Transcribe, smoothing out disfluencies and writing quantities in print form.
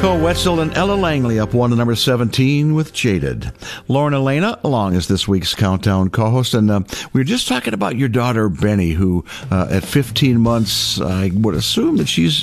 Nicole Wetzel and Ella Langley up 1 to number 17 with Jaded. Lauren Elena along as this week's Countdown co-host. And we were just talking about your daughter, Benny, who at 15 months, I would assume that she's